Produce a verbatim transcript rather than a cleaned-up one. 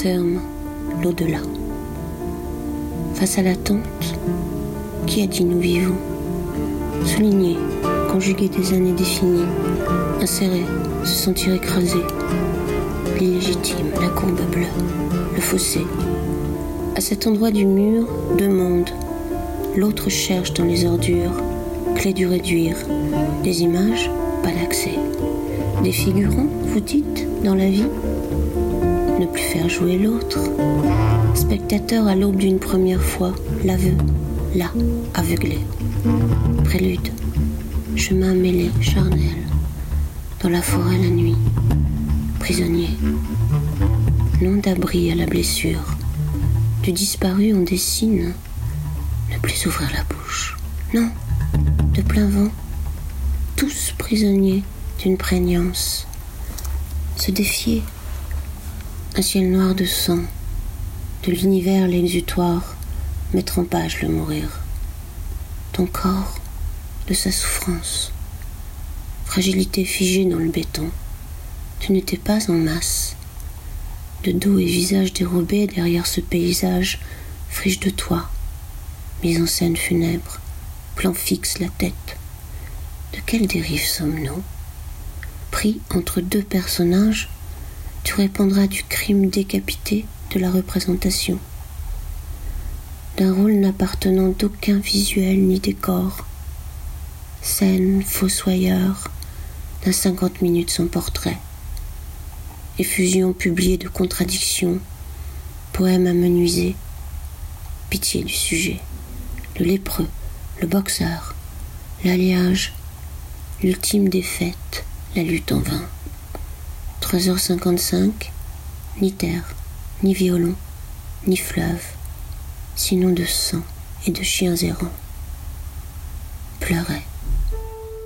terme, l'au-delà. Face à l'attente, qui a dit nous vivons? Souligner, conjuguer des années définies, insérer, se sentir écrasé. L'illégitime, la courbe bleue, le fossé. À cet endroit du mur, deux mondes. L'autre cherche dans les ordures, clé du réduire. Des images, pas d'accès. Des figurants, vous dites, dans la vie? Ne plus faire jouer l'autre. Spectateur à l'aube d'une première fois, l'aveu, là, aveuglé. Prélude, chemin mêlé, charnel. Dans la forêt la nuit, prisonnier. Nom d'abri à la blessure. Du disparu on dessine. Ne plus ouvrir la bouche. Non, de plein vent. Tous prisonniers d'une prégnance. Se défier. Un ciel noir de sang. De l'univers l'exutoire. Mettre en page le mourir. Ton corps, de sa souffrance. Fragilité figée dans le béton. Tu n'étais pas en masse. De dos et visage dérobés derrière ce paysage, friche de toi. Mise en scène funèbre, plan fixe la tête. De quelle dérive sommes-nous? Pris entre deux personnages, tu répondras du crime décapité de la représentation. D'un rôle n'appartenant d'aucun visuel ni décor. Scène fossoyeur d'un cinquante minutes sans portrait. Effusion publiée de contradictions, poème amenuisé, pitié du sujet, le lépreux, le boxeur, l'alliage, l'ultime défaite, la lutte en vain. trois heures cinquante-cinq, ni terre, ni violon, ni fleuve, sinon de sang et de chiens errants. Pleurait.